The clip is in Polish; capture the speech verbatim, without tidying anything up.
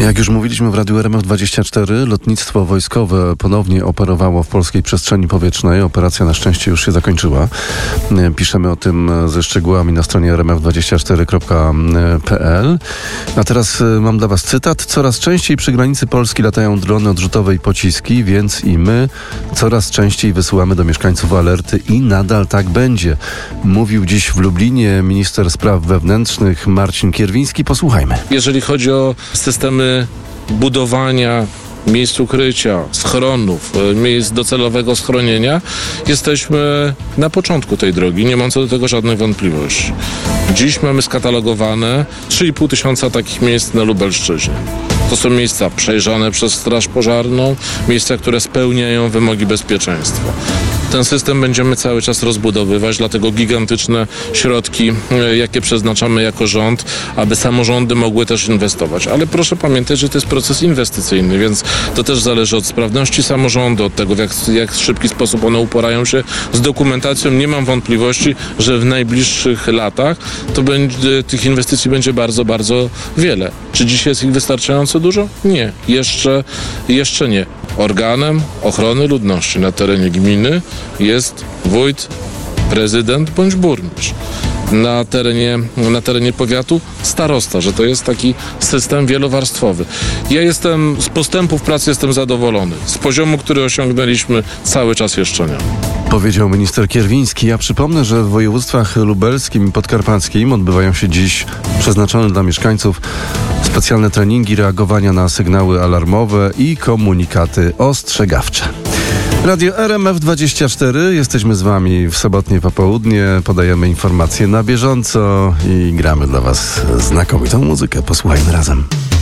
Jak już mówiliśmy w Radiu R M F dwadzieścia cztery, lotnictwo wojskowe ponownie operowało w polskiej przestrzeni powietrznej. Operacja na szczęście już się zakończyła. Piszemy o tym ze szczegółami na stronie r m f dwadzieścia cztery kropka p l. A teraz mam dla Was cytat. Coraz częściej przy granicy Polski latają drony odrzutowe i pociski, więc i my coraz częściej wysyłamy do mieszkańców alerty i nadal tak będzie. Mówił dziś w Lublinie minister spraw wewnętrznych Marcin Kierwiński. Posłuchajmy. Jeżeli chodzi o systemy budowania miejsc ukrycia, schronów, miejsc docelowego schronienia, jesteśmy na początku tej drogi, nie mam co do tego żadnych wątpliwości. Dziś mamy skatalogowane trzy i pół tysiąca takich miejsc na Lubelszczyźnie. To są miejsca przejrzane przez Straż Pożarną, miejsca, które spełniają wymogi bezpieczeństwa. Ten system będziemy cały czas rozbudowywać, dlatego gigantyczne środki, jakie przeznaczamy jako rząd, aby samorządy mogły też inwestować. Ale proszę pamiętać, że to jest proces inwestycyjny, więc to też zależy od sprawności samorządu, od tego, w jak, jak w szybki sposób one uporają się z dokumentacją. Nie mam wątpliwości, że w najbliższych latach to będzie, tych inwestycji będzie bardzo, bardzo wiele. Czy dzisiaj jest ich wystarczająco dużo? Nie. Jeszcze, jeszcze nie. Organem ochrony ludności na terenie gminy jest wójt, prezydent bądź burmistrz. Na terenie, na terenie powiatu starosta, że to jest taki system wielowarstwowy. Ja jestem, z postępów pracy jestem zadowolony. Z poziomu, który osiągnęliśmy, cały czas jeszcze nie. Powiedział minister Kierwiński. Ja przypomnę, że w województwach lubelskim i podkarpackim odbywają się dziś przeznaczone dla mieszkańców specjalne treningi reagowania na sygnały alarmowe i komunikaty ostrzegawcze. Radio R M F dwadzieścia cztery. Jesteśmy z Wami w sobotnie popołudnie. Podajemy informacje na bieżąco i gramy dla Was znakomitą muzykę. Posłuchajmy razem.